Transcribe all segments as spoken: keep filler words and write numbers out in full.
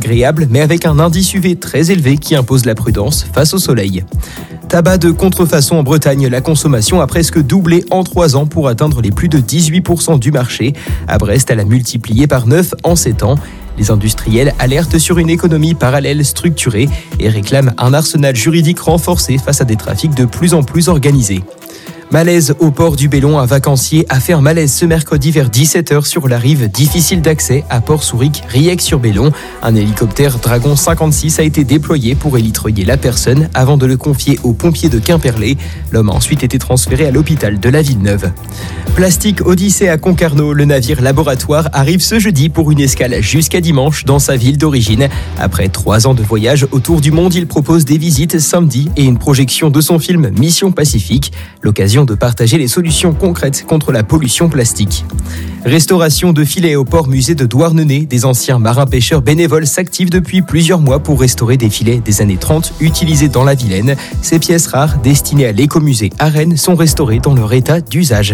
agréable, mais avec un indice U V très élevé qui impose la prudence face au soleil. Tabac de contrefaçon en Bretagne, la consommation a presque doublé en trois ans pour atteindre les plus de dix-huit pour cent du marché. À Brest, elle a multiplié par neuf en sept ans. Les industriels alertent sur une économie parallèle structurée et réclament un arsenal juridique renforcé face à des trafics de plus en plus organisés. Malaise au port du Bélon, un vacancier a fait un malaise ce mercredi vers dix-sept heures sur la rive difficile d'accès à Port-Souric, Riec-sur-Bélon. Un hélicoptère Dragon cinquante-six a été déployé pour élitreiller la personne avant de le confier aux pompiers de Quimperlé. L'homme a ensuite été transféré à l'hôpital de la Villeneuve. Plastique Odyssée à Concarneau, le navire laboratoire arrive ce jeudi pour une escale jusqu'à dimanche dans sa ville d'origine. Après trois ans de voyage autour du monde, il propose des visites samedi et une projection de son film Mission Pacifique. L'occasion de partager les solutions concrètes contre la pollution plastique. Restauration de filets au port musée de Douarnenez. Des anciens marins-pêcheurs bénévoles s'activent depuis plusieurs mois pour restaurer des filets des années trente utilisés dans la Vilaine. Ces pièces rares destinées à l'écomusée à Rennes sont restaurées dans leur état d'usage.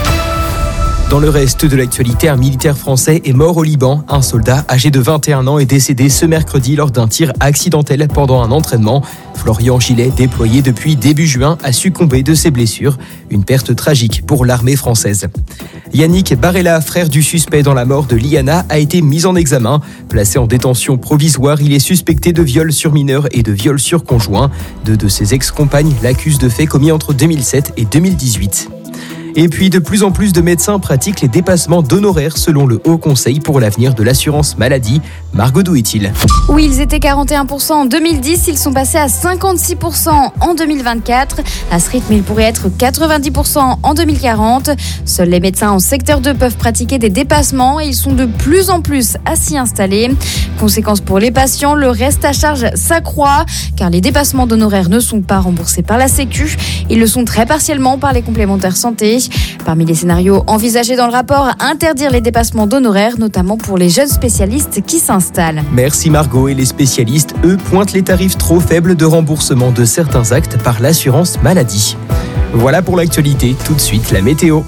Dans le reste de l'actualité, un militaire français est mort au Liban. Un soldat âgé de vingt et un ans est décédé ce mercredi lors d'un tir accidentel pendant un entraînement. Florian Gillet, déployé depuis début juin, a succombé de ses blessures. Une perte tragique pour l'armée française. Yannick Barella, frère du suspect dans la mort de Liana, a été mis en examen. Placé en détention provisoire, il est suspecté de viol sur mineur et de viol sur conjoint. Deux de ses ex-compagnes l'accusent de faits commis entre deux mille sept et deux mille dix-huit. Et puis, de plus en plus de médecins pratiquent les dépassements d'honoraires selon le Haut Conseil pour l'avenir de l'assurance maladie. Margot Douitil. Oui, ils étaient quarante et un pour cent en deux mille dix, ils sont passés à cinquante-six pour cent en deux mille vingt-quatre. À ce rythme, ils pourraient être quatre-vingt-dix pour cent en deux mille quarante. Seuls les médecins en secteur deux peuvent pratiquer des dépassements et ils sont de plus en plus à s'y installer. Conséquence pour les patients, le reste à charge s'accroît car les dépassements d'honoraires ne sont pas remboursés par la Sécu. Ils le sont très partiellement par les complémentaires santé. Parmi les scénarios envisagés dans le rapport, interdire les dépassements d'honoraires, notamment pour les jeunes spécialistes qui s'installent. Merci Margot. Et les spécialistes, eux, pointent les tarifs trop faibles de remboursement de certains actes par l'assurance maladie. Voilà pour l'actualité. Tout de suite, la météo.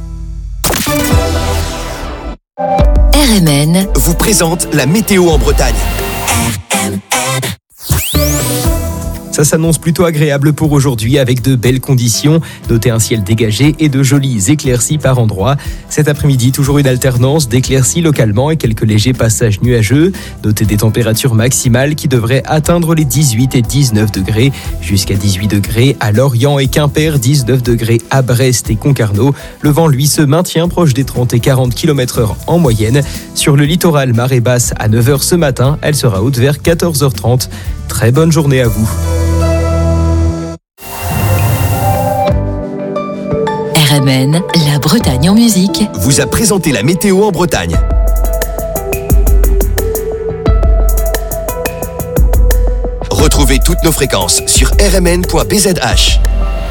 R M N vous présente la météo en Bretagne. R M N. Ça s'annonce plutôt agréable pour aujourd'hui avec de belles conditions. Notez un ciel dégagé et de jolies éclaircies par endroits. Cet après-midi, toujours une alternance d'éclaircies localement et quelques légers passages nuageux. Notez des températures maximales qui devraient atteindre les dix-huit et dix-neuf degrés. Jusqu'à dix-huit degrés à Lorient et Quimper, dix-neuf degrés à Brest et Concarneau. Le vent, lui, se maintient proche des trente et quarante kilomètres heure en moyenne. Sur le littoral, marée basse à neuf heures ce matin. Elle sera haute vers quatorze heures trente. Très bonne journée à vous. R M N, la Bretagne en musique, vous a présenté la météo en Bretagne. Retrouvez toutes nos fréquences sur r m n point b z h.